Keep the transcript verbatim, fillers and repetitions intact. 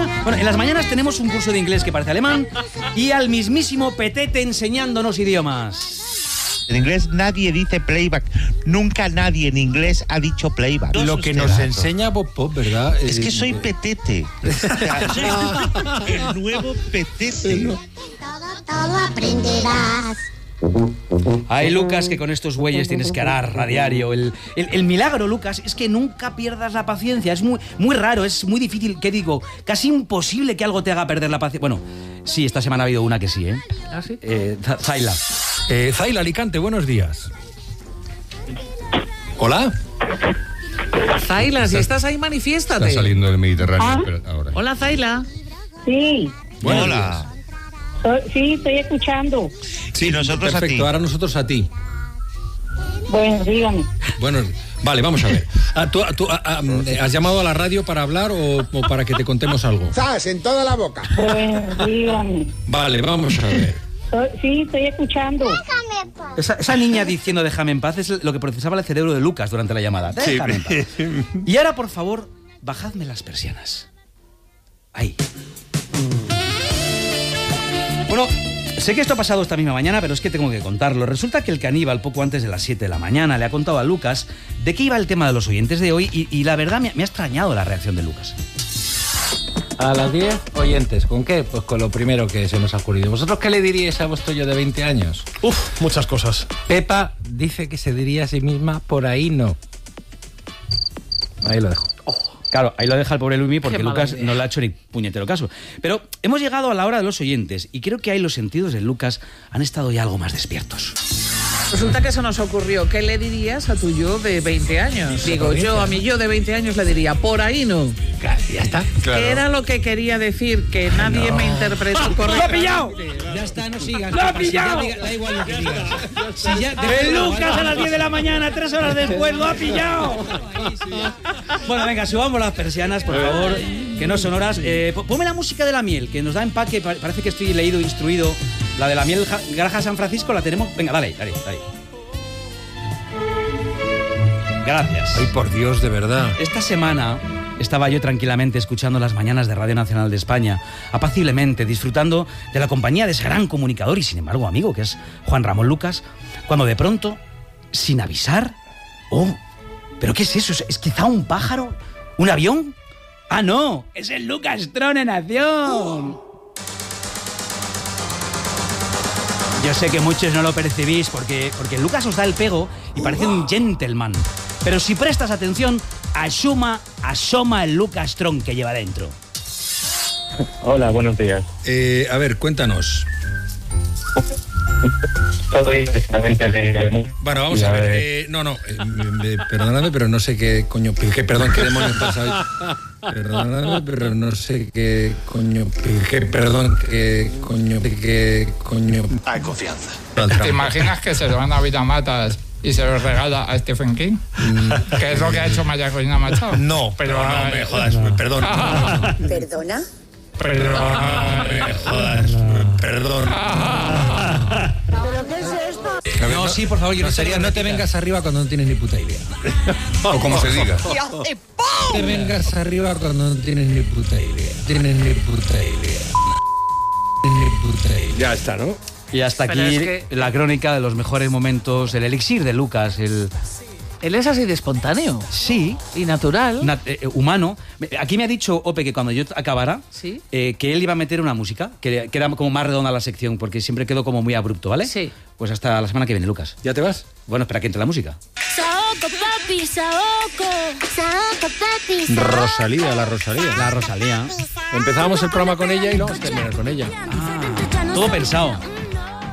Bueno, en las mañanas tenemos un curso de inglés que parece alemán y al mismísimo Petete enseñándonos idiomas. En inglés nadie dice playback. Nunca nadie en inglés ha dicho playback. Lo que nos enseña Bob Pop, ¿verdad? Es que soy Petete. O sea, soy el nuevo Petete. Todo, todo aprenderás. Ay, Lucas, que con estos güeyes tienes que arar a diario. El, el, el milagro, Lucas, es que nunca pierdas la paciencia. Es muy, muy raro, es muy difícil, ¿qué digo? Casi imposible que algo te haga perder la paciencia. Bueno, sí, esta semana ha habido una que sí, ¿eh? ¿Ah, sí? Eh, Zaila. Eh, Zaila, Alicante, buenos días. ¿Hola? Zaila, si estás ahí, manifiéstate. Está saliendo del Mediterráneo. ¿Ah? Pero ahora. Hola, Zaila. Sí, Buenos Hola. días. so- sí, estoy escuchando. Sí, nosotros Perfecto, a ti. ahora nosotros a ti. Bueno, dígame. Bueno, vale, vamos a ver. Ah, ¿Tú, tú, ah, ah, has llamado a la radio para hablar o, o para que te contemos algo? ¡Zas! En toda la boca. Bueno, dígame. Vale, vamos a ver. So- sí, estoy escuchando. Déjame en paz. Esa, esa niña diciendo déjame en paz es lo que procesaba el cerebro de Lucas durante la llamada. Déjame en paz. Y ahora, por favor, bajadme las persianas. Ahí. Bueno, sé que esto ha pasado esta misma mañana, pero es que tengo que contarlo. Resulta que el caníbal, poco antes de las siete de la mañana, le ha contado a Lucas de qué iba el tema de los oyentes de hoy y, y la verdad me, me ha extrañado la reacción de Lucas. A las diez, oyentes. ¿Con qué? Pues con lo primero que se nos ha ocurrido. ¿Vosotros qué le diríais a vuestro yo de veinte años? Uf, muchas cosas. Pepa dice que se diría a sí misma, por ahí no. Ahí lo dejo. Claro, ahí lo deja el pobre Luismi porque Qué mala Lucas idea. no le ha hecho ni puñetero caso. Pero hemos llegado a la hora de los oyentes y creo que ahí los sentidos de Lucas han estado ya algo más despiertos. Resulta que se nos ocurrió. ¿Qué le dirías a tu yo de veinte años? Digo, yo a mi yo de veinte años le diría, por ahí no. Claro, ya está. ¿Qué era lo que quería decir? Que nadie me interpretó correctamente. ¡Lo ha pillado! Ya está, no sigas. ¡Lo ha Pepa, si ya pillado! diga- da igual lo que digas. Si ya, ¡El déjalo, Lucas ¿vale? a las diez de la mañana, tres horas después, lo ha pillado! Bueno, venga, subamos las persianas, por favor, que no son horas. Eh, po- ponme la música de la miel, que nos da empaque, pa- parece que estoy leído, instruido. La de la miel ja- Granja San Francisco la tenemos. Venga, dale, dale, dale. Gracias. Ay, por Dios, de verdad. Esta semana estaba yo tranquilamente escuchando las mañanas de Radio Nacional de España, apaciblemente, disfrutando de la compañía de ese gran comunicador y, sin embargo, amigo, que es Juan Ramón Lucas, cuando de pronto, sin avisar... ¡Oh! ¿Pero qué es eso? ¿Es quizá un pájaro? ¿Un avión? ¡Ah, no! ¡Es el Lucas Tron en acción! Yo sé que muchos no lo percibís porque, porque Lucas os da el pego y parece un gentleman. Pero si prestas atención, asuma, asoma el Lucas Tron que lleva dentro. Hola, buenos días. Eh, a ver, cuéntanos. Soy directamente de... Bueno, vamos a ver. Eh, no, no, eh, eh, perdóname, pero no sé qué coño. Que, perdón, qué demonios pasa hoy. Perdóname, pero no sé qué coño. Que, perdón, qué coño. Qué coño. Hay confianza. ¿Te imaginas que se lo van a Vida Matas y se lo regala a Stephen King? Mm. ¿Qué es lo que ha hecho Maya Corina Machado? No, pero no, no eh, me jodas, perdón. ¿Perdona? Pero, No me jodas, perdón. ¿Pero qué es esto? No, sí, por favor, yo no Sería, sé. no te vengas arriba cuando no tienes ni puta idea. O como se diga. ¡Y hace No te vengas arriba cuando no tienes ni puta idea. Tienes ni puta idea. Tienes ni puta idea. Ya está, ¿no? Y hasta Pero aquí es que- la crónica de los mejores momentos, el elixir de Lucas, el... Él es así de espontáneo Sí, y natural. na- eh, humano. Aquí me ha dicho Ope que cuando yo acabara, Sí. eh, que él iba a meter una música, que, que era como más redonda la sección, porque siempre quedó como muy abrupto, ¿vale? Sí. Pues hasta la semana que viene, Lucas. ¿Ya te vas? Bueno, espera que entre la música. Saoco, papi, saoco. Saoco, papi, saoco. Rosalía, la Rosalía. La Rosalía. Empezamos el programa con ella y lo vamos a terminar con ella. Ah, todo pensado.